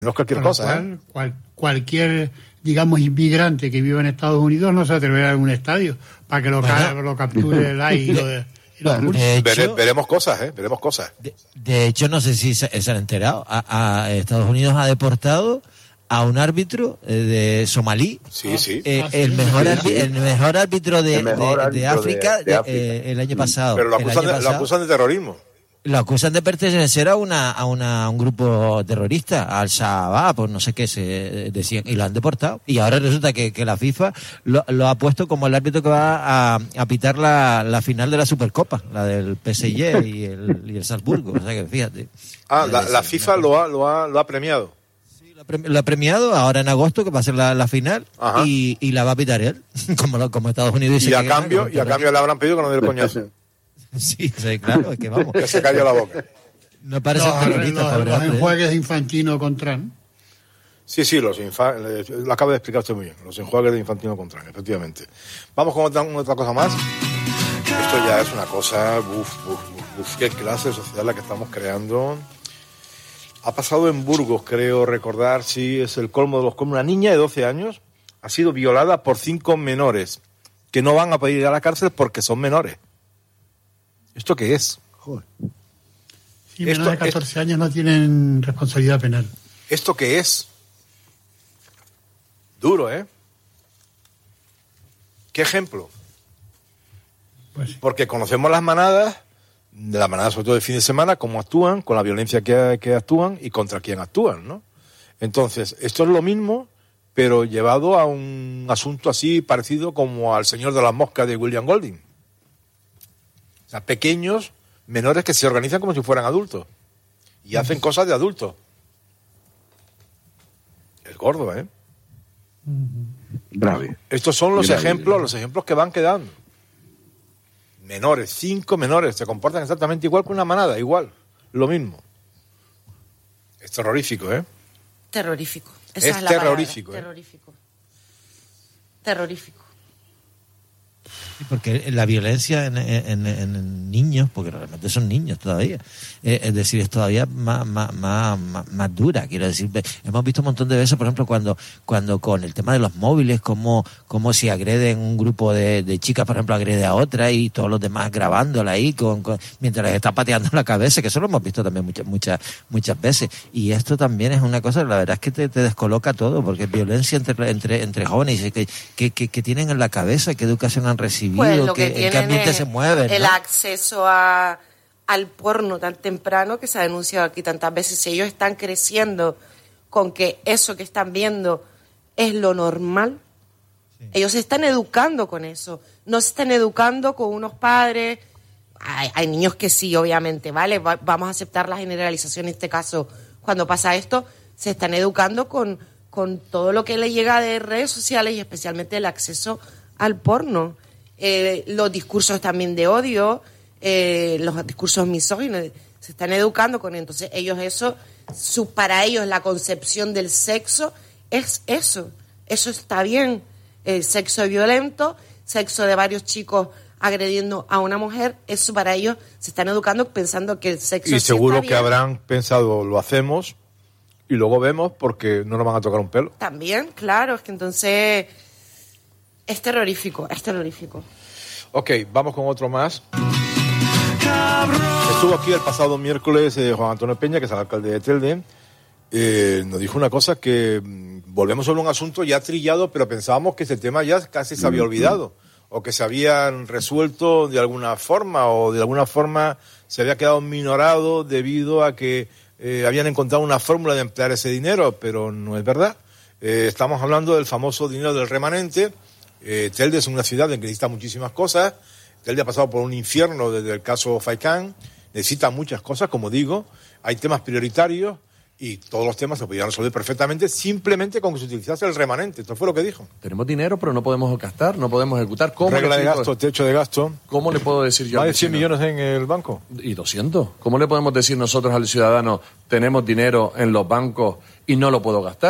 No es cualquier cosa, Cualquier, digamos, inmigrante que vive en Estados Unidos no se atreverá a un estadio para que lo capture el AI y lo veremos cosas, veremos cosas. De hecho, no sé si se han enterado. Estados Unidos ha deportado a un árbitro de somalí. Sí, sí. El mejor árbitro de África el año pasado. Pero lo acusan de terrorismo. Lo acusan de pertenecer a un grupo terrorista, al Shabaab, pues no sé qué se decían, y lo han deportado. Y ahora resulta que la FIFA lo ha puesto como el árbitro que va a pitar la final de la Supercopa, la del PSG y el Salzburgo. O sea que fíjate. La FIFA lo ha premiado. Sí, lo ha premiado ahora en agosto, que va a ser la final, y la va a pitar él, como Estados Unidos dice. Y a cambio le habrán pedido que no dé el coñazo. Sí, claro, es que vamos. Que se cayó la boca. No parece los enjuagues de Infantino Contran. Sí, lo acaba de explicar usted muy bien. Los enjuagues de Infantino Contran, efectivamente. Vamos con otra cosa más. Esto ya es una cosa... qué clase de sociedad la que estamos creando. Ha pasado en Burgos, creo recordar, sí, es el colmo de los colmos. Una niña de 12 años ha sido violada por 5 menores que no van a poder ir a la cárcel porque son menores. ¿Esto qué es? Joder. Sí, menores de 14 años no tienen responsabilidad penal. ¿Esto qué es? Duro, ¿eh? ¿Qué ejemplo? Pues sí. Porque conocemos las manadas sobre todo de fin de semana, cómo actúan, con la violencia que actúan y contra quién actúan, ¿no? Entonces, esto es lo mismo, pero llevado a un asunto así parecido como al Señor de las Moscas de William Golding. O sea, pequeños, menores que se organizan como si fueran adultos y hacen cosas de adultos. Es gordo, ¿eh? Grave. Estos son los ejemplos que van quedando. Menores, 5 menores, se comportan exactamente igual que una manada, igual, lo mismo. Es terrorífico, ¿eh? Terrorífico. Esa es la terrorífico, palabra. Terrorífico. Porque la violencia en niños, porque realmente son niños todavía, es decir, es todavía más dura, quiero decir. Hemos visto un montón de veces, por ejemplo, cuando con el tema de los móviles, como si agreden un grupo de chicas, por ejemplo, agrede a otra y todos los demás grabándola ahí mientras les está pateando la cabeza, que eso lo hemos visto también muchas veces. Y esto también es una cosa, la verdad es que te descoloca todo, porque es violencia entre jóvenes que tienen en la cabeza, qué educación han recibido. Pues lo que en tienen qué ambiente se mueven, el ¿no? acceso al porno tan temprano que se ha denunciado aquí tantas veces. Si ellos están creciendo con que eso que están viendo es lo normal, sí. Ellos se están educando con eso. No se están educando con unos padres. Hay niños que sí, obviamente, ¿vale? Vamos a aceptar la generalización en este caso. Cuando pasa esto, se están educando con todo lo que le llega de redes sociales y especialmente el acceso al porno. Los discursos también de odio, los discursos misóginos, se están educando con él. Entonces para ellos la concepción del sexo es eso está bien, sexo violento, sexo de varios chicos agrediendo a una mujer, eso para ellos se están educando pensando que el sexo y seguro está bien. Que habrán pensado, lo hacemos y luego vemos porque no nos van a tocar un pelo. También, claro, es que entonces... Es terrorífico. Ok, vamos con otro más. Estuvo aquí el pasado miércoles Juan Antonio Peña, que es el alcalde de Telde. Nos dijo una cosa que volvemos sobre un asunto ya trillado, pero pensábamos que ese tema ya casi se había olvidado, o que se habían resuelto de alguna forma, o de alguna forma se había quedado minorado debido a que habían encontrado una fórmula de emplear ese dinero, pero no es verdad. Estamos hablando del famoso dinero del remanente. Telde es una ciudad en que necesita muchísimas cosas. Telde ha pasado por un infierno desde el caso Faikán. Necesita muchas cosas, como digo. Hay temas prioritarios y todos los temas se podrían resolver perfectamente simplemente con que se utilizase el remanente. Esto fue lo que dijo. Tenemos dinero, pero no podemos gastar, no podemos ejecutar. ¿Cómo regla de gasto, techo de gasto. ¿Cómo le puedo decir yo? Más de 100 millones en el banco. ¿Y 200? ¿Cómo le podemos decir nosotros al ciudadano, tenemos dinero en los bancos y no lo puedo gastar?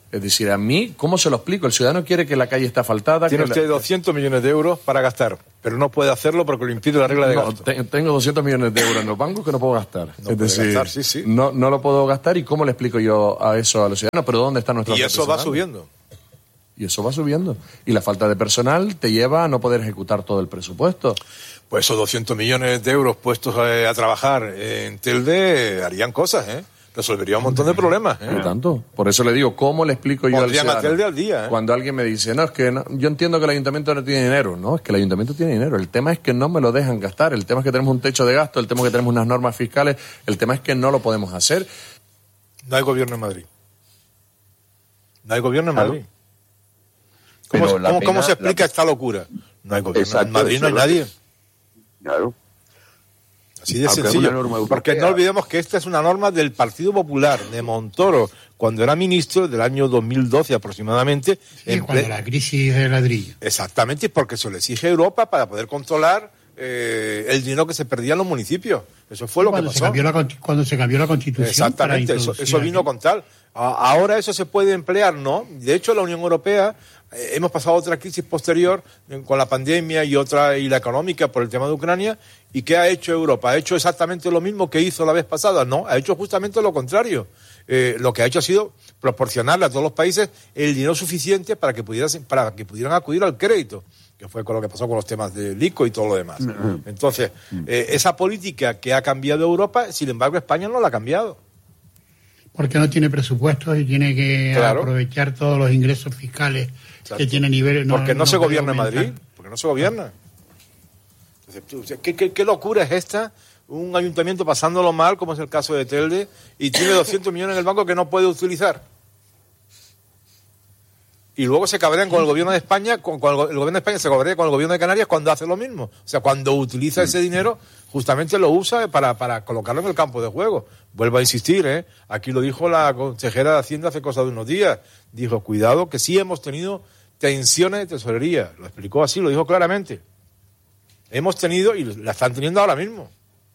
Es decir, a mí, ¿cómo se lo explico? El ciudadano quiere que la calle esté asfaltada. Tiene que usted 200 millones de euros para gastar, pero no puede hacerlo porque lo impide la regla de gasto. Tengo 200 millones de euros en los bancos que no puedo gastar. No puede gastar, sí. No lo puedo gastar. ¿Y cómo le explico yo a eso a los ciudadanos? ¿Pero dónde está nuestro Y eso va subiendo. Y eso va subiendo. Y la falta de personal te lleva a no poder ejecutar todo el presupuesto. Pues esos 200 millones de euros puestos a trabajar en Telde harían cosas, ¿eh? Resolvería un montón de problemas, ¿eh? Por tanto, por eso le digo, ¿cómo le explico yo al Pondrían a ciudadano? Telde al día, ¿eh? Cuando alguien me dice, no, es que yo entiendo que el ayuntamiento no tiene dinero. No, es que el ayuntamiento tiene dinero. El tema es que no me lo dejan gastar. El tema es que tenemos un techo de gasto. El tema es que tenemos unas normas fiscales. El tema es que no lo podemos hacer. No hay gobierno en Madrid. No hay gobierno en Claro. Madrid. ¿Cómo Pero se explica esta locura? No hay gobierno. Exacto, en Madrid no hay eso es lo nadie. Claro. Así de Aunque es sencillo. una norma Porque europea. no olvidemos que esta es una norma del Partido Popular, de Montoro, cuando era ministro del año 2012 aproximadamente. Sí, cuando la crisis de ladrillo. Exactamente, porque se lo exige Europa para poder controlar el dinero que se perdía en los municipios. Eso fue lo que Cuando pasó. cuando se cambió la Constitución. Exactamente, para eso introducir vino con tal. Ahora eso se puede emplear, ¿no? De hecho, la Unión Europea, hemos pasado otra crisis posterior con la pandemia y la económica por el tema de Ucrania. ¿Y qué ha hecho Europa? ¿Ha hecho exactamente lo mismo que hizo la vez pasada? No, ha hecho justamente lo contrario. Lo que ha hecho ha sido proporcionarle a todos los países el dinero suficiente para que pudieran acudir al crédito, que fue con lo que pasó con los temas del ICO y todo lo demás. Entonces, esa política que ha cambiado Europa, sin embargo, España no la ha cambiado. Porque no tiene presupuestos y tiene que Claro. aprovechar todos los ingresos fiscales que tiene a nivel. Porque no se puede gobierna en aumentar. Madrid, porque no se gobierna. Entonces, ¿qué locura es esta? Un ayuntamiento pasándolo mal, como es el caso de Telde, y tiene 200 millones en el banco que no puede utilizar. Y luego se cabrean con el gobierno de España, el gobierno de España se cabrea con el gobierno de Canarias cuando hace lo mismo. O sea, cuando utiliza ese dinero, justamente lo usa para colocarlo en el campo de juego. Vuelvo a insistir, ¿eh? Aquí lo dijo la consejera de Hacienda hace cosa de unos días. Dijo, cuidado, que sí hemos tenido tensiones de tesorería. Lo explicó así, lo dijo claramente. Hemos tenido, y la están teniendo ahora mismo.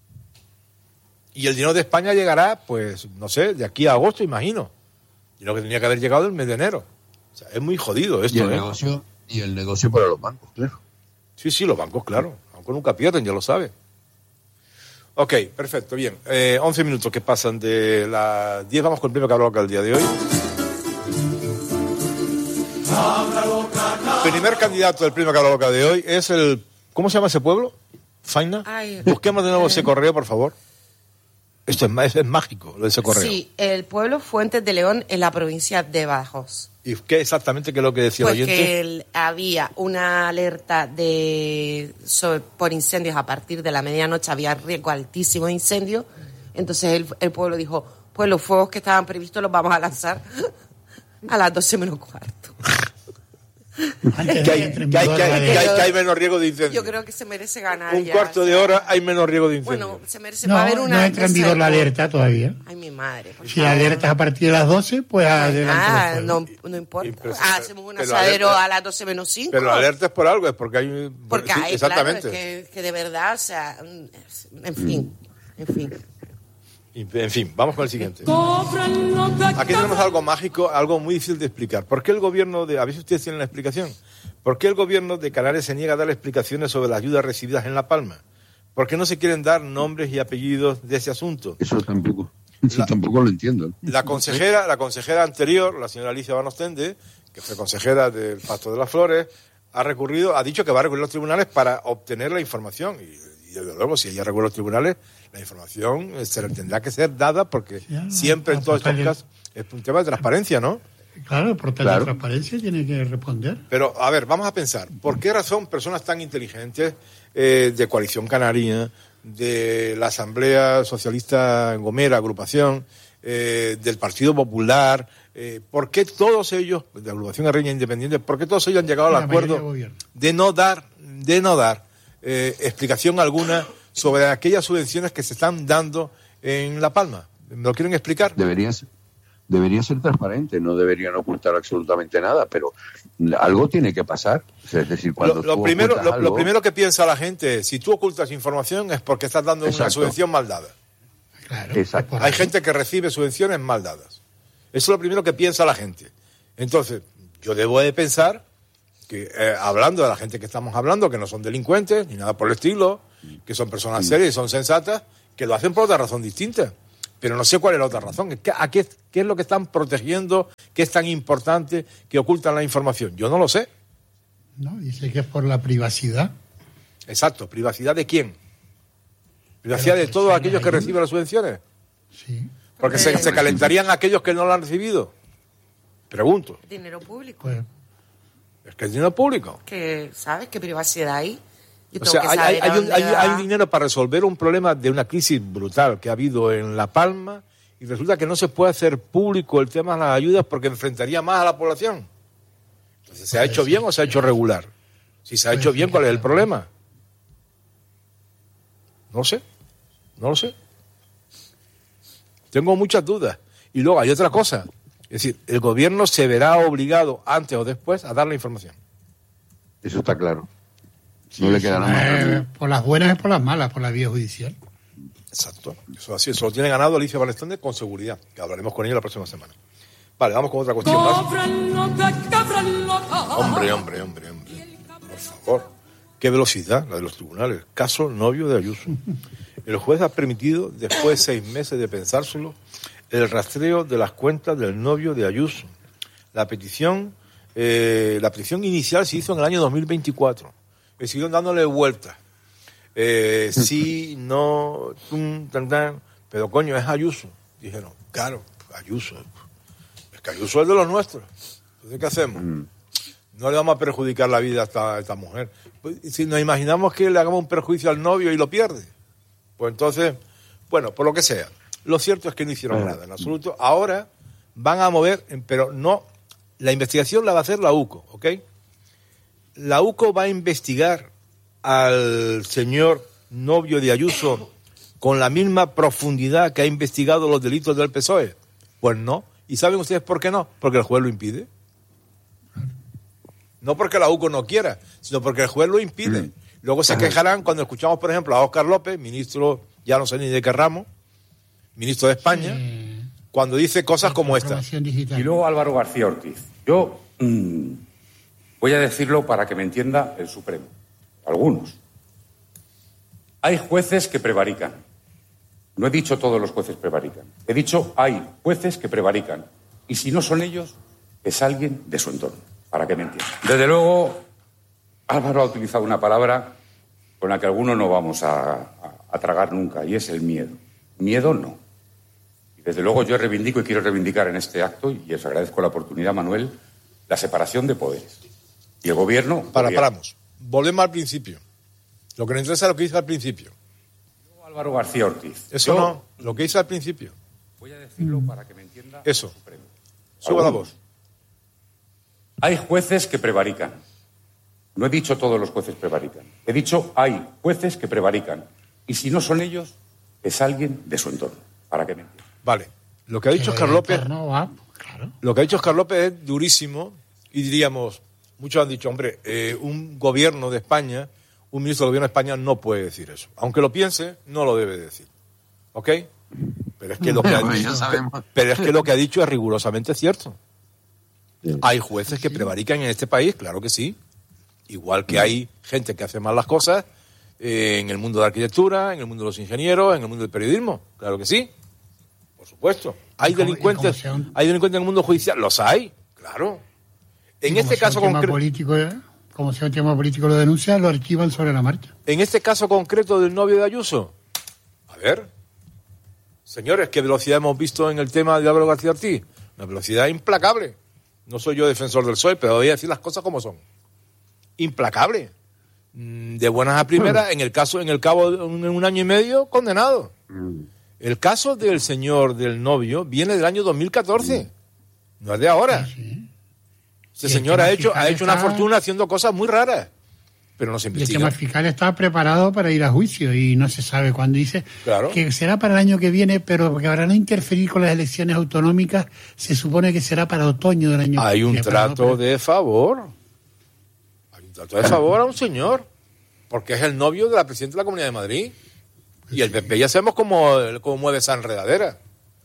Y el dinero de España llegará, pues, no sé, de aquí a agosto, imagino. Y lo que tenía que haber llegado el mes de enero. O sea, es muy jodido esto, Y el negocio para los bancos, claro. Sí, los bancos, claro. Aunque nunca pierden, ya lo sabe. Ok, perfecto, bien. 11 minutos que pasan de las 10. Vamos con el primer Cabra Loca del día de hoy. El primer candidato del primer Cabra Loca de hoy es el... ¿Cómo se llama ese pueblo? ¿Faina? Ay, Busquemos de nuevo ese correo, por favor. Esto es mágico, lo de ese correo. Sí, el pueblo Fuentes de León en la provincia de Badajoz. ¿Y qué exactamente qué es lo que decía Pues el oyente? que había una alerta por incendios a partir de la medianoche, había riesgo altísimo de incendio. Entonces el pueblo dijo, pues los fuegos que estaban previstos los vamos a lanzar a las 12 menos cuarto. Antes Que de hay, que entre en que hay- vigor que hay- la que ley. hay- que hay menos riesgo de incendio. Yo creo que se merece ganar Un ya. cuarto de hora hay menos riesgo de incendio. Bueno, se merece No, para ver una... no entra en vigor la alerta todavía. Ay, mi madre. por Si la favor. alerta es a partir de las 12, pues adelante. los no, fuegos. no importa. Impresionante. Hacemos un Pero asadero alerta- a las 12 menos 5. Pero la alerta es por algo, es porque hay... Porque sí, hay, exactamente. claro, es que de verdad, o sea, en fin. En fin, vamos con el siguiente. Aquí tenemos algo mágico, algo muy difícil de explicar. ¿Por qué el gobierno de... A ver si ustedes tienen la explicación. ¿Por qué el gobierno de Canarias se niega a dar explicaciones sobre las ayudas recibidas en La Palma? ¿Por qué no se quieren dar nombres y apellidos de ese asunto? Eso tampoco lo entiendo. La consejera anterior, la señora Alicia Van Ostende, que fue consejera del Pasto de las Flores, ha dicho que va a recurrir a los tribunales para obtener la información. Y desde luego, si ella recurre a los tribunales, la información tendrá que ser dada porque Ya, siempre en todos estos casos es un tema de transparencia, ¿no? Claro, el portal Claro. de transparencia tiene que responder. Pero, a ver, vamos a pensar, ¿por qué razón personas tan inteligentes de Coalición Canaria, de la Asamblea Socialista en Gomera, agrupación, del Partido Popular, por qué todos ellos, de Agrupación Arreña Independiente, por qué todos ellos han llegado al La mayoría acuerdo del gobierno. de no dar explicación alguna sobre aquellas subvenciones que se están dando en La Palma? ¿Me lo quieren explicar? Debería ser transparente, no deberían ocultar absolutamente nada, pero algo tiene que pasar. O sea, es decir, cuando Lo tú primero, ocultas lo algo- primero que piensa la gente es, si tú ocultas información es porque estás dando una Exacto. subvención mal dada. Claro, Exacto. por Hay ahí. gente que recibe subvenciones mal dadas. Eso es lo primero que piensa la gente. Entonces, yo debo de pensar que, hablando de la gente que estamos hablando, que no son delincuentes, ni nada por el estilo, que son personas serias y son sensatas, que lo hacen por otra razón distinta. Pero no sé cuál es la otra razón. ¿Qué es lo que están protegiendo? ¿Qué es tan importante que ocultan la información? Yo no lo sé. No, dice que es por la privacidad. Exacto. ¿Privacidad de quién? ¿Privacidad de todos aquellos que reciben las subvenciones? Sí. Porque se calentarían aquellos que no lo han recibido. Pregunto. Dinero público. Pues, Es que es dinero público. Que, ¿sabes? ¿Qué privacidad hay? Yo O tengo sea, que saber a dónde va. hay dinero para resolver un problema de una crisis brutal que ha habido en La Palma y resulta que no se puede hacer público el tema de las ayudas porque enfrentaría más a la población. Entonces, ¿se ha hecho bien o se ha hecho regular? Si se ha hecho bien, ¿cuál es el problema? No lo sé. Tengo muchas dudas. Y luego hay otra cosa. Es decir, el gobierno se verá obligado, antes o después, a dar la información. Eso está claro. No le queda nada más. por las buenas y por las malas, por la vía judicial. Exacto. Eso así, eso lo tiene ganado Alicia Balestonde con seguridad, que hablaremos con ella la próxima semana. Vale, vamos con otra cuestión más. Hombre. Por favor. Qué velocidad la de los tribunales. Caso novio de Ayuso. El juez ha permitido, después de 6 meses de pensárselo, el rastreo de las cuentas del novio de Ayuso. La petición inicial se hizo en el año 2024. Me siguieron dándole vueltas. Sí, no, tan, pero coño, es Ayuso. Dijeron, claro, Ayuso. Es que Ayuso es de los nuestros. Entonces, ¿qué hacemos? No le vamos a perjudicar la vida a esta mujer. Pues, si nos imaginamos que le hagamos un perjuicio al novio y lo pierde, pues entonces, bueno, por lo que sea. Lo cierto es que no hicieron nada en absoluto. Ahora van a mover, pero no, la investigación la va a hacer la UCO, ¿ok? La UCO va a investigar al señor novio de Ayuso con la misma profundidad que ha investigado los delitos del PSOE. Pues no. ¿Y saben ustedes por qué no? Porque el juez lo impide. No porque la UCO no quiera, sino porque el juez lo impide. Luego se quejarán cuando escuchamos, por ejemplo, a Óscar López, ministro, ya no sé ni de qué ramo, ministro de España, cuando dice cosas como esta. Y luego Álvaro García Ortiz. Yo voy a decirlo para que me entienda el Supremo. Algunos. Hay jueces que prevarican. No he dicho todos los jueces prevarican. He dicho hay jueces que prevarican. Y si no son ellos, es alguien de su entorno. Para que me entienda. Desde luego, Álvaro ha utilizado una palabra con la que algunos no vamos a tragar nunca, y es el miedo. Miedo no. Y desde luego yo reivindico y quiero reivindicar en este acto, y os agradezco la oportunidad, Manuel, la separación de poderes. Y el gobierno... Paramos. Volvemos al principio. Lo que nos interesa es lo que dice al principio. Álvaro García Ortiz. Eso no, lo que dice al principio. Voy a decirlo para que me entienda eso. el Supremo. Suba la voz. Hay jueces que prevarican. No he dicho todos los jueces prevarican. He dicho hay jueces que prevarican. Y si no son ellos, es alguien de su entorno. Para que me entienda. Vale. Lo que ha dicho Óscar López... Lo que ha dicho Óscar López es durísimo. Y diríamos, muchos han dicho, hombre, un gobierno de España, un ministro del gobierno de España no puede decir eso. Aunque lo piense, no lo debe decir. ¿Ok? Pero es que lo que ha dicho es rigurosamente cierto. Hay jueces que prevarican en este país, claro que sí. Igual que hay gente que hace mal las cosas en el mundo de la arquitectura, en el mundo de los ingenieros, en el mundo del periodismo, claro que sí. Por supuesto. Hay delincuentes en el mundo judicial, los hay, claro. En este caso concreto... Como si un tema político lo denuncia, lo archivan sobre la marcha. En este caso concreto del novio de Ayuso, a ver, señores, ¿qué velocidad hemos visto en el tema de Álvaro García Ortiz? Una velocidad implacable. No soy yo defensor del PSOE, pero voy a decir las cosas como son. Implacable. De buenas a primeras, en cabo de un año y medio, condenado. El caso del señor del novio viene del año 2014. No es de ahora. Sí. Ese señor ha hecho una fortuna haciendo cosas muy raras, pero no se investiga. El tema fiscal está preparado para ir a juicio y no se sabe cuándo. Dice que será para el año que viene, pero que para no interferir con las elecciones autonómicas, se supone que será para otoño del año que viene. Hay un trato de favor. Hay un trato de favor a un señor, porque es el novio de la presidenta de la Comunidad de Madrid. Y el PP ya sabemos cómo mueve esa enredadera.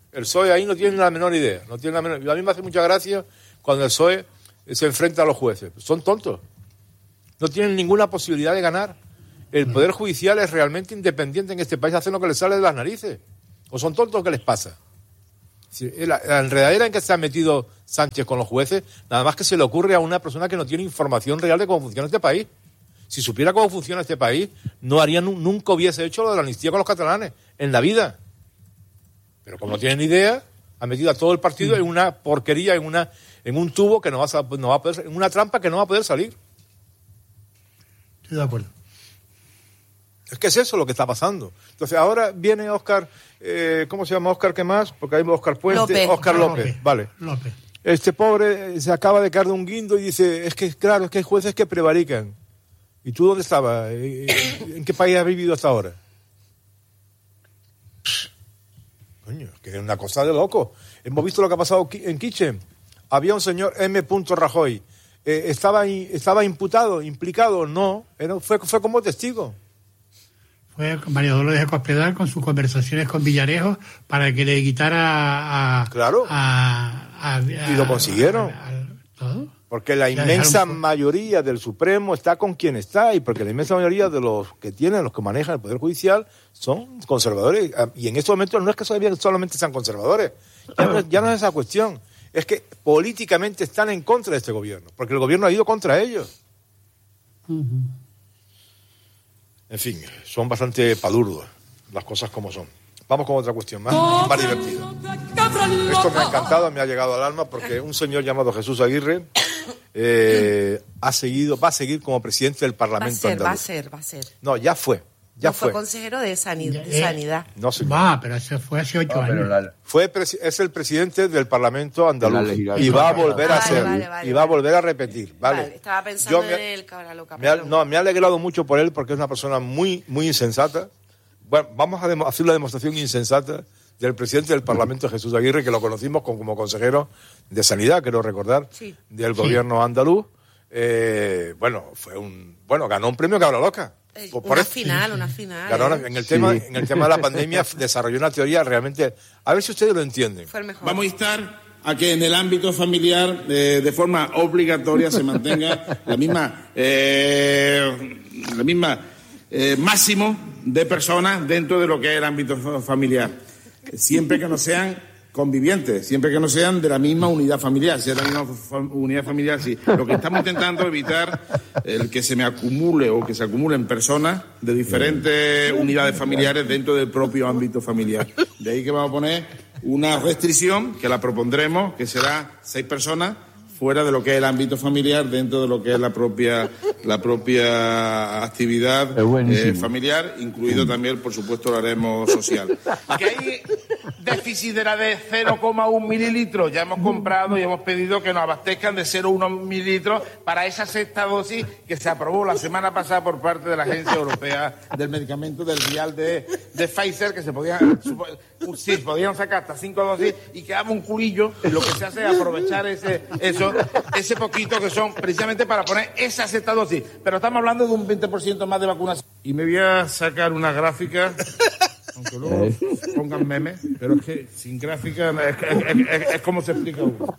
El PSOE ahí no tiene la menor idea. A mí me hace mucha gracia cuando el PSOE se enfrenta a los jueces. Son tontos. No tienen ninguna posibilidad de ganar. El Poder Judicial es realmente independiente en este país, hacen lo que les sale de las narices. ¿O son tontos? ¿Qué les pasa? La enredadera en que se ha metido Sánchez con los jueces, nada más que se le ocurre a una persona que no tiene información real de cómo funciona este país. Si supiera cómo funciona este país, nunca hubiese hecho lo de la amnistía con los catalanes, en la vida. Pero como no tienen idea, ha metido a todo el partido en una porquería, en un tubo que no va a poder, en una trampa que no va a poder salir. Estoy de acuerdo. Es que es eso lo que está pasando. Entonces ahora viene Óscar, ¿cómo se llama Óscar? ¿Qué más? Porque hay Óscar Puente, Óscar López. Vale. López. Este pobre se acaba de caer de un guindo y dice, es que hay jueces que prevarican. ¿Y tú dónde estabas? ¿En qué país has vivido hasta ahora? Coño, que es una cosa de loco. Hemos visto lo que ha pasado en Kitchen. Había un señor M. Rajoy. ¿Estaba implicado? No. Fue como testigo. Fue María Dolores de Cospedal con sus conversaciones con Villarejo para que le quitara Claro. Y lo consiguieron. ¿Todo? Porque la inmensa mayoría del Supremo está con quien está, y porque la inmensa mayoría de los que manejan el Poder Judicial son conservadores. Y en estos momentos no es que solamente sean conservadores, ya no es esa cuestión. Es que políticamente están en contra de este gobierno, porque el gobierno ha ido contra ellos. Uh-huh. En fin, son bastante palurdos las cosas como son. Vamos con otra cuestión más divertida. Esto me ha encantado, me ha llegado al alma, porque un señor llamado Jesús Aguirre va a seguir como presidente del Parlamento andaluz. Va a ser. No, ya fue. Fue consejero de Sanidad. No, señor. Pero eso fue hace 8 años. Es el presidente del Parlamento andaluz y va a volver a ser. Y va a volver a repetir. Vale. Estaba pensando en el cabra loca. Me ha alegrado mucho por él, porque es una persona muy, muy insensata. Bueno, vamos a hacer una demostración insensata del presidente del Parlamento, Jesús Aguirre, que lo conocimos como consejero de Sanidad, quiero recordar, del gobierno andaluz. Ganó un premio Cabra Loca. Una final. Ganó, en el tema de la pandemia desarrolló una teoría realmente... A ver si ustedes lo entienden. Fue el mejor. Vamos a instar a que en el ámbito familiar de forma obligatoria se mantenga la misma máximo de personas dentro de lo que es el ámbito familiar, siempre que no sean convivientes, siempre que no sean de la misma unidad familiar. Si es de la misma unidad familiar, sí. Lo que estamos intentando evitar el que se me acumule o que se acumulen personas de diferentes unidades familiares dentro del propio ámbito familiar. De ahí que vamos a poner una restricción, que la propondremos, que será 6 personas fuera de lo que es el ámbito familiar, dentro de lo que es la propia actividad familiar, incluido también, por supuesto, lo haremos social. Que hay déficit de la de 0,1 mililitros. Ya hemos comprado y hemos pedido que nos abastezcan de 0,1 mililitros para esa 6ª dosis que se aprobó la semana pasada por parte de la Agencia Europea del Medicamento, del vial de Pfizer, que se podían sacar hasta 5 dosis y quedaba un culillo. Lo que se hace es aprovechar ese poquito que son precisamente para poner esa 6ª dosis. Pero estamos hablando de un 20% más de vacunación. Y me voy a sacar una gráfica, aunque luego pongan memes, pero es que sin gráfica es como se explica uno.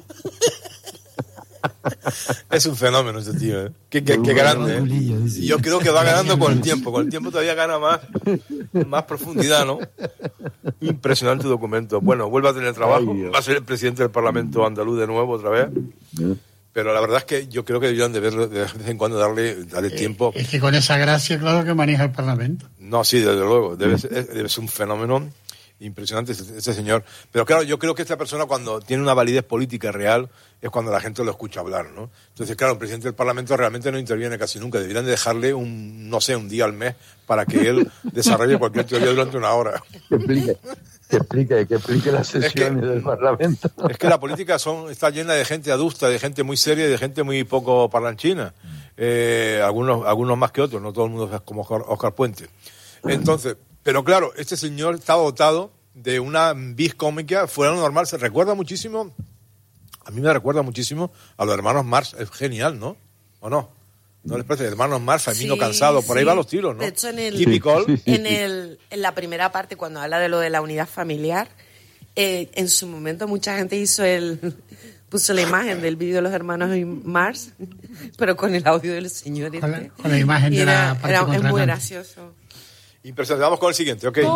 Es un fenómeno ese tío, ¿eh? Qué grande, ¿eh? Y yo creo que va ganando con el tiempo todavía gana más profundidad, ¿no? Impresionante documento. Bueno, vuelve a tener trabajo, va a ser el presidente del Parlamento andaluz de nuevo otra vez. Pero la verdad es que yo creo que deberían de vez en cuando darle tiempo. Es que con esa gracia, claro, que maneja el Parlamento. No, sí, desde luego. Debe ser un fenómeno impresionante ese señor. Pero claro, yo creo que esta persona, cuando tiene una validez política real, es cuando la gente lo escucha hablar, ¿no? Entonces, claro, el presidente del Parlamento realmente no interviene casi nunca. Deberían de dejarle un día al mes para que él desarrolle cualquier teoría durante una hora. Que explique las sesiones del Parlamento. Es que la política está llena de gente adusta, de gente muy seria y de gente muy poco parlanchina. Algunos más que otros, no todo el mundo es como Óscar Puente. Entonces, pero claro, este señor está dotado de una vis cómica fuera de lo normal. Se recuerda muchísimo, a mí me recuerda muchísimo a los hermanos Marx. Es genial, ¿no? ¿O no? ¿No les parece? Hermanos Marx, Famino Cansado, por ahí van los tiros, ¿no? De hecho, en la primera parte, cuando habla de lo de la unidad familiar, En su momento mucha gente puso la imagen del vídeo de los hermanos Mars, pero con el audio del señor. Con la imagen de la parte es muy gracioso. Impresionante. Vamos con el siguiente, ok.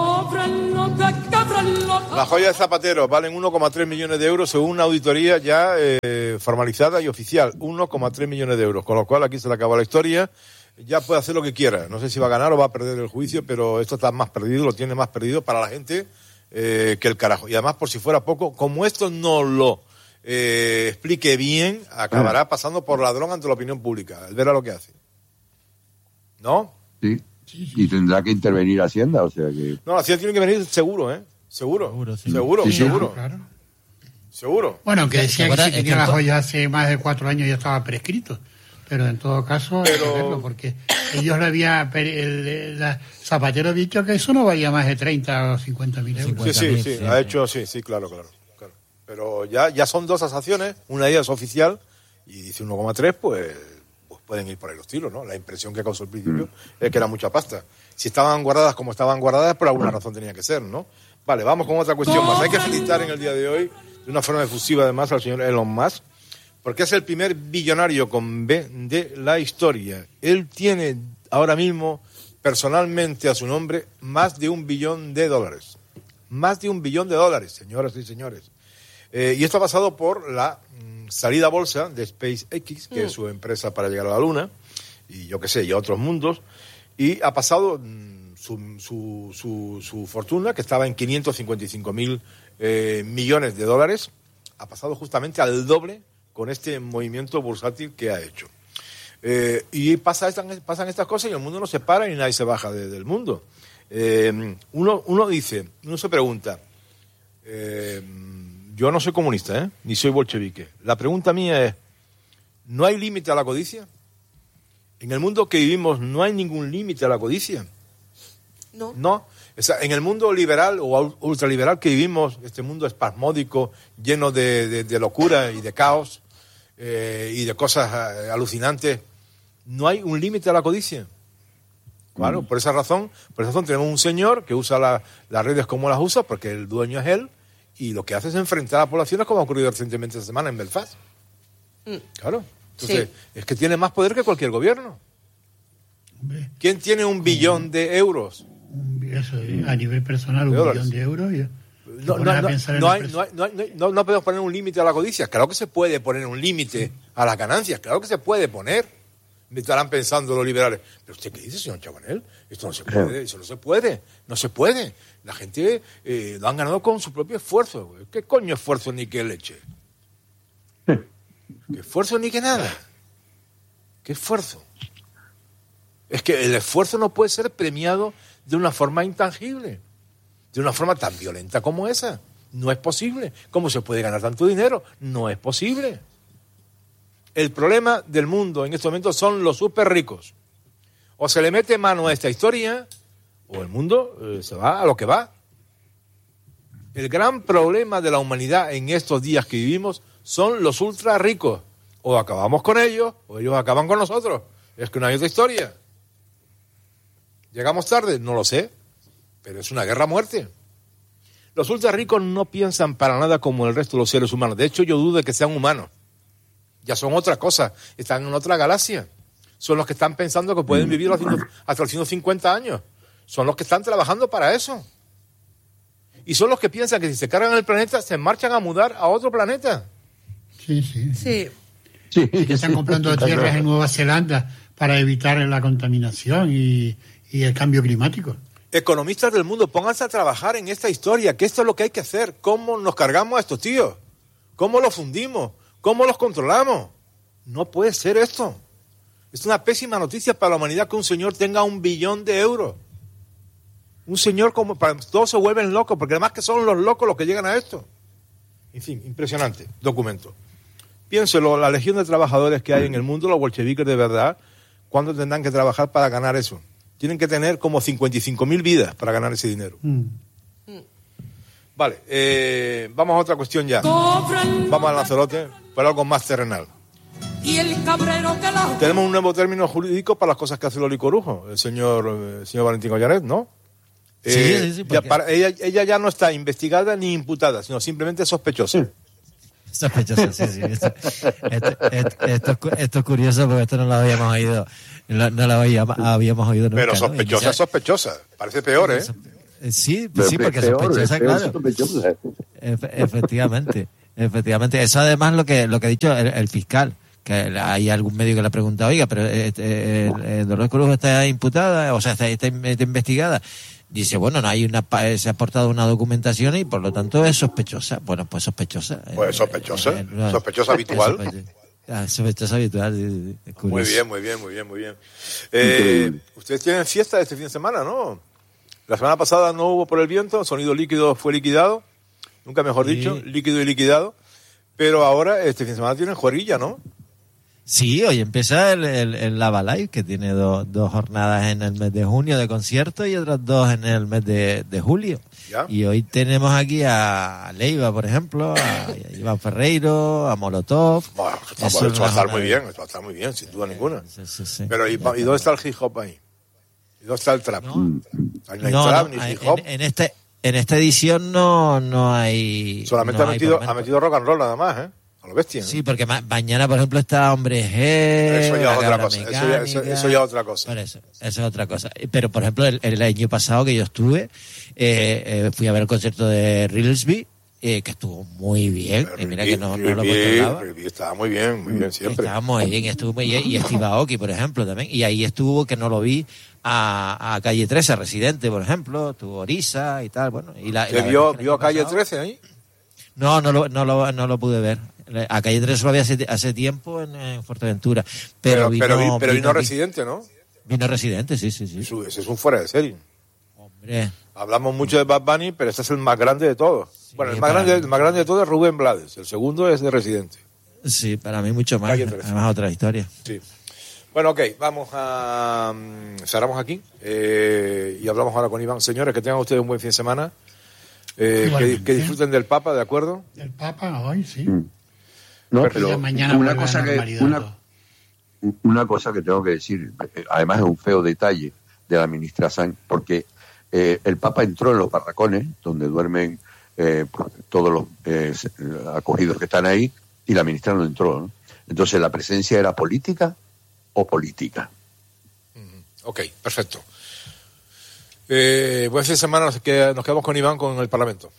Las joyas de Zapatero valen 1,3 millones de euros según una auditoría ya formalizada y oficial. 1,3 millones de euros. Con lo cual aquí se le acaba la historia. Ya puede hacer lo que quiera. No sé si va a ganar o va a perder el juicio, pero esto está más perdido, lo tiene más perdido para la gente que el carajo. Y además, por si fuera poco, como esto no lo explique bien, acabará pasando por ladrón ante la opinión pública. Él verá lo que hace. ¿No? Sí. Y tendrá que intervenir Hacienda, o sea que... No, Hacienda tiene que venir seguro, ¿eh? Seguro. Claro. Seguro. Bueno, aunque decía que si tenía las joyas hace más de 4 años ya estaba prescrito. Pero en todo caso, hay que verlo, porque ellos Zapatero ha dicho que eso no valía más de 30 o 50 mil euros. Sí, ha hecho, sí, claro. Pero ya son 2 tasaciones, una de ellas es oficial, y dice 1,3, pues pueden ir por ahí los tiros, ¿no? La impresión que causó al principio es que era mucha pasta. Si estaban guardadas como estaban guardadas, por alguna razón tenía que ser, ¿no? Vale, vamos con otra cuestión más. Hay que felicitar en el día de hoy, de una forma efusiva además, al señor Elon Musk, porque es el primer billonario con B de la historia. Él tiene ahora mismo, personalmente a su nombre, más de $1 billón. Más de $1 billón, señoras y señores. Y esto ha pasado por la salida a bolsa de SpaceX, que es su empresa para llegar a la Luna, y yo qué sé, y a otros mundos. Y ha pasado su fortuna, que estaba en 555.000 millones de dólares, ha pasado justamente al doble con este movimiento bursátil que ha hecho. Y pasan estas cosas y el mundo no se para y nadie se baja del mundo. Uno se pregunta, yo no soy comunista, ni soy bolchevique. La pregunta mía es, ¿no hay límite a la codicia? En el mundo que vivimos no hay ningún límite a la codicia. No. O sea, en el mundo liberal o ultraliberal que vivimos, este mundo espasmódico, lleno de locura y de caos y de cosas alucinantes, no hay un límite a la codicia. Claro, por esa razón tenemos un señor que usa las redes como las usa, porque el dueño es él, y lo que hace es enfrentar a poblaciones, como ha ocurrido recientemente esta semana en Belfast. Claro. Entonces, es que tiene más poder que cualquier gobierno. Hombre. ¿Quién tiene $1 billón de euros? Eso, a nivel personal, $1 billón de euros. No podemos poner un límite a la codicia. Claro que se puede poner un límite a las ganancias. Claro que se puede poner. Me estarán pensando los liberales. ¿Pero usted qué dice, señor Chabanel? Esto no se puede. Eso no se puede. No se puede. La gente lo han ganado con su propio esfuerzo. Güey. ¿Qué coño esfuerzo ni qué leche? ¿Qué esfuerzo ni qué nada? ¿Qué esfuerzo? Es que el esfuerzo no puede ser premiado de una forma intangible, de una forma tan violenta como esa. No es posible. ¿Cómo se puede ganar tanto dinero? No es posible. El problema del mundo en estos momentos son los súper ricos. O se le mete mano a esta historia, o el mundo se va a lo que va. El gran problema de la humanidad en estos días que vivimos son los ultra ricos. O acabamos con ellos, o ellos acaban con nosotros. Es que no hay otra historia. ¿Llegamos tarde? No lo sé, pero es una guerra a muerte. Los ultra ricos no piensan para nada como el resto de los seres humanos. De hecho, yo dudo de que sean humanos. Ya son otra cosa, están en otra galaxia. Son los que están pensando que pueden vivir hasta los 150 años. Son los que están trabajando para eso. Y son los que piensan que si se cargan el planeta, se marchan a mudar a otro planeta. Sí. Que están comprando tierras en Nueva Zelanda para evitar la contaminación y el cambio climático. Economistas del mundo, pónganse a trabajar en esta historia, que esto es lo que hay que hacer. ¿Cómo nos cargamos a estos tíos? ¿Cómo los fundimos? ¿Cómo los controlamos? No puede ser esto. Es una pésima noticia para la humanidad que un señor tenga $1 billón. Un señor como... Todos se vuelven locos, porque además que son los locos los que llegan a esto. En fin, impresionante documento. Piénselo, la legión de trabajadores que hay en el mundo, los bolcheviques de verdad, ¿cuándo tendrán que trabajar para ganar eso? Tienen que tener como 55.000 vidas para ganar ese dinero. Vale, vamos a otra cuestión ya. Vamos al Lanzarote, para algo más terrenal. Y el cabrero que la... Tenemos un nuevo término jurídico para las cosas que hace Loli Corujo, el señor Valentín Goyanet, ¿no? Sí, ella ya no está investigada ni imputada, sino simplemente sospechosa. Sospechosa, sí. Esto es curioso porque esto no lo habíamos oído. No lo habíamos oído nunca. Pero sospechosa, ¿no? Sospechosa. Parece peor, ¿eh? Sí, porque sospechosa, claro. Efectivamente. Eso además lo que ha dicho el fiscal. Que hay algún medio que le ha preguntado, oiga, pero Dolores Corujo está imputada, o sea, está investigada. Dice, bueno, no hay se ha aportado una documentación y por lo tanto es sospechosa. Bueno, pues sospechosa. Pues sospechosa habitual. Sospechosa habitual. Muy bien. Ustedes tienen fiesta este fin de semana, ¿no? La semana pasada no hubo por el viento, Sonido Líquido fue liquidado, nunca mejor dicho, líquido y liquidado. Pero ahora, este fin de semana tienen Juerguilla, ¿no? Sí, hoy empieza el Lava Live, que tiene dos jornadas en el mes de junio de concierto y otras 2 en el mes de julio. ¿Ya? Y hoy tenemos aquí a Leiva, por ejemplo, a Iván Ferreiro, a Molotov. Bueno, esto va a estar muy bien, sin duda ninguna. Sí. Pero ¿y dónde está el hip hop ahí? ¿Y dónde está el trap? No hay trap ni hip hop. En esta edición no hay... Solamente ha metido rock and roll nada más, ¿eh? A lo bestia, ¿no? Sí, porque mañana, por ejemplo, está Hombre G... Eso ya es otra cosa. Eso ya es otra cosa. Por eso es otra cosa. Pero, por ejemplo, el año pasado que yo estuve, fui a ver el concierto de Rilsby, que estuvo muy bien. Mira que no lo controlaba. Estaba muy bien siempre. Estaba muy bien, estuvo muy bien. Y Steve Aoki, por ejemplo, también. Y ahí estuvo, que no lo vi, a Calle 13, Residente, por ejemplo. Estuvo Orisa y tal. Bueno, ¿Vio a Calle 13 ahí? No lo pude ver. A Calle 13 lo había hace tiempo en Fuerteventura. Pero vino Residente, ¿no? Vino Residente, sí. Ese es un fuera de serie. Hombre. Hablamos mucho de Bad Bunny, pero este es el más grande de todos. Sí, bueno, el más grande de todos es Rubén Blades. El segundo es de Residente. Sí, para mí mucho más. Además, otra historia. Sí. Bueno, ok, cerramos aquí y hablamos ahora con Iván. Señores, que tengan ustedes un buen fin de semana. Que disfruten del Papa, ¿de acuerdo? Del Papa hoy, sí. No, pero mañana una cosa que tengo que decir, además es un feo detalle de la ministra Sáenz, porque el Papa entró en los barracones donde duermen todos los acogidos que están ahí, y la ministra no entró, ¿no? Entonces, ¿la presencia era política o política? Ok, perfecto. Buen fin de semana, nos quedamos con Iván con el Parlamento.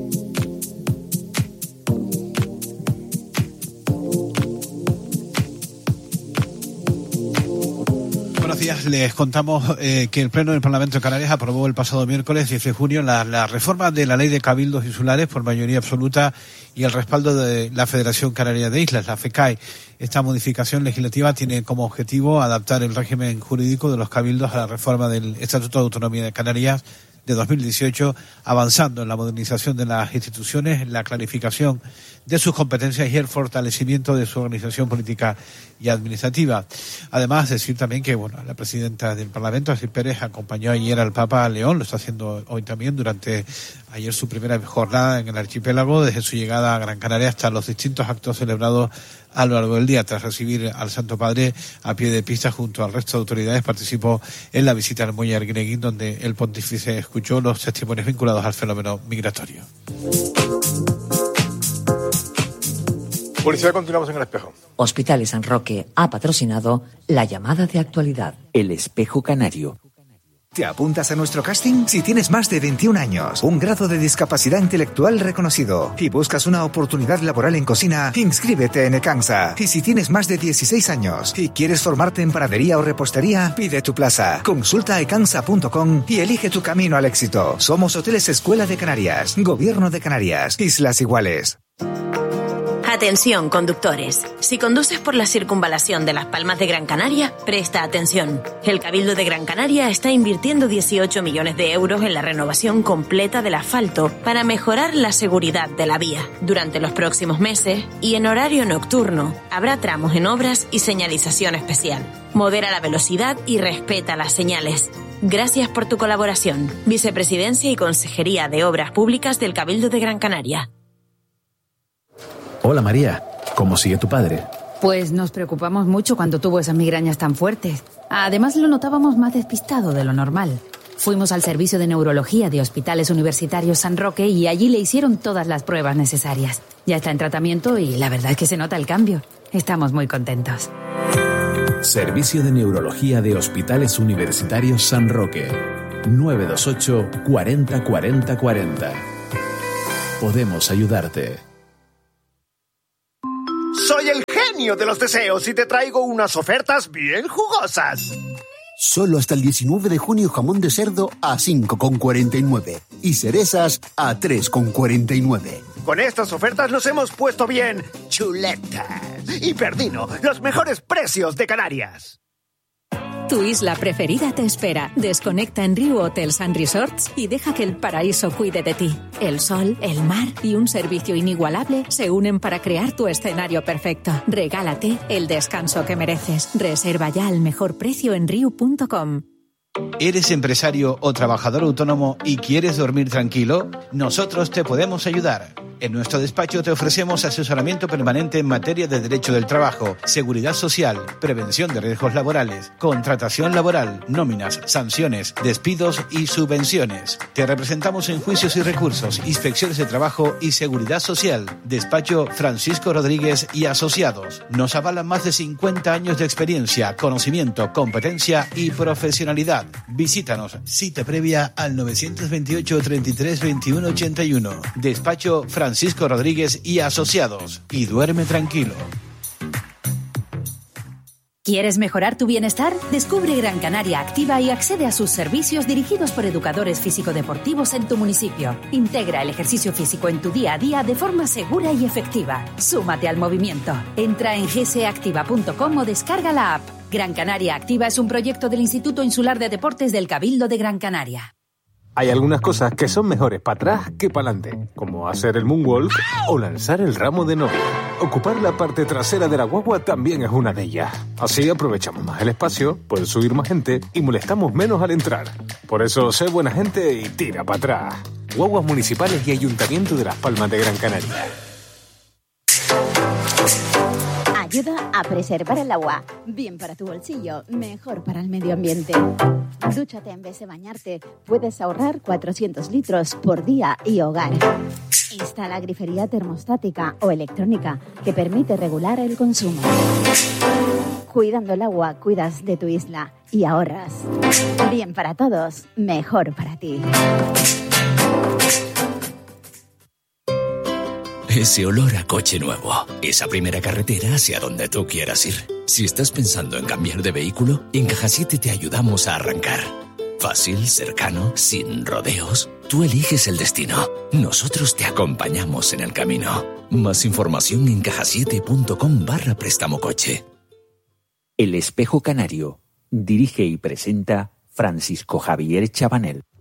Buenos días, les contamos que el Pleno del Parlamento de Canarias aprobó el pasado miércoles 10 de junio la reforma de la Ley de Cabildos Insulares por mayoría absoluta y el respaldo de la Federación Canaria de Islas, la FECAI. Esta modificación legislativa tiene como objetivo adaptar el régimen jurídico de los cabildos a la reforma del Estatuto de Autonomía de Canarias de 2018, avanzando en la modernización de las instituciones, la clarificación de sus competencias y el fortalecimiento de su organización política y administrativa. Además, decir también que la presidenta del Parlamento, Asís Pérez, acompañó ayer al Papa a León, lo está haciendo hoy también, durante ayer su primera jornada en el archipiélago, desde su llegada a Gran Canaria hasta los distintos actos celebrados a lo largo del día. Tras recibir al Santo Padre a pie de pista junto al resto de autoridades, participó en la visita al muelle Arguineguín, donde el pontífice escuchó los testimonios vinculados al fenómeno migratorio. Policía, continuamos en El Espejo. Hospitales San Roque ha patrocinado la llamada de actualidad. El Espejo Canario. ¿Te apuntas a nuestro casting? Si tienes más de 21 años, un grado de discapacidad intelectual reconocido y buscas una oportunidad laboral en cocina, inscríbete en Ecansa. Y si tienes más de 16 años y quieres formarte en panadería o repostería, pide tu plaza. Consulta ecansa.com y elige tu camino al éxito. Somos Hoteles Escuela de Canarias, Gobierno de Canarias, Islas Iguales. Atención, conductores. Si conduces por la circunvalación de Las Palmas de Gran Canaria, presta atención. El Cabildo de Gran Canaria está invirtiendo 18 millones de euros en la renovación completa del asfalto para mejorar la seguridad de la vía. Durante los próximos meses y en horario nocturno, habrá tramos en obras y señalización especial. Modera la velocidad y respeta las señales. Gracias por tu colaboración. Vicepresidencia y Consejería de Obras Públicas del Cabildo de Gran Canaria. Hola María, ¿cómo sigue tu padre? Pues nos preocupamos mucho cuando tuvo esas migrañas tan fuertes. Además lo notábamos más despistado de lo normal. Fuimos al servicio de neurología de Hospitales Universitarios San Roque y allí le hicieron todas las pruebas necesarias. Ya está en tratamiento y la verdad es que se nota el cambio. Estamos muy contentos. Servicio de Neurología de Hospitales Universitarios San Roque. 928 40 40 40. Podemos ayudarte. Soy el genio de los deseos y te traigo unas ofertas bien jugosas. Solo hasta el 19 de junio jamón de cerdo a 5,49 y cerezas a 3,49. Con estas ofertas nos hemos puesto bien chuletas. Y Perdino, los mejores precios de Canarias. Tu isla preferida te espera. Desconecta en Riu Hotels & Resorts y deja que el paraíso cuide de ti. El sol, el mar y un servicio inigualable se unen para crear tu escenario perfecto. Regálate el descanso que mereces. Reserva ya al mejor precio en riu.com. ¿Eres empresario o trabajador autónomo y quieres dormir tranquilo? Nosotros te podemos ayudar. En nuestro despacho te ofrecemos asesoramiento permanente en materia de derecho del trabajo, seguridad social, prevención de riesgos laborales, contratación laboral, nóminas, sanciones, despidos y subvenciones. Te representamos en juicios y recursos, inspecciones de trabajo y seguridad social. Despacho Francisco Rodríguez y Asociados. Nos avalan más de 50 años de experiencia, conocimiento, competencia y profesionalidad. Visítanos, cita previa al 928 33 21 81. Despacho Francisco Rodríguez y Asociados. Y duerme tranquilo. ¿Quieres mejorar tu bienestar? Descubre Gran Canaria Activa y accede a sus servicios dirigidos por educadores físico-deportivos en tu municipio. Integra el ejercicio físico en tu día a día de forma segura y efectiva. Súmate al movimiento. Entra en gsactiva.com o descarga la app. Gran Canaria Activa es un proyecto del Instituto Insular de Deportes del Cabildo de Gran Canaria. Hay algunas cosas que son mejores para atrás que para adelante, como hacer el moonwalk o lanzar el ramo de novia. Ocupar la parte trasera de la guagua también es una de ellas. Así aprovechamos más el espacio, puede subir más gente y molestamos menos al entrar. Por eso, sé buena gente y tira para atrás. Guaguas municipales y Ayuntamiento de Las Palmas de Gran Canaria. Ayuda a preservar el agua. Bien para tu bolsillo, mejor para el medio ambiente. Dúchate en vez de bañarte. Puedes ahorrar 400 litros por día y hogar. Instala grifería termostática o electrónica que permite regular el consumo. Cuidando el agua, cuidas de tu isla y ahorras. Bien para todos, mejor para ti. Ese olor a coche nuevo, esa primera carretera hacia donde tú quieras ir. Si estás pensando en cambiar de vehículo, en Caja 7 te ayudamos a arrancar. Fácil, cercano, sin rodeos. Tú eliges el destino. Nosotros te acompañamos en el camino. Más información en cajasiete.com/préstamo coche. El Espejo Canario. Dirige y presenta Francisco Javier Chabanel.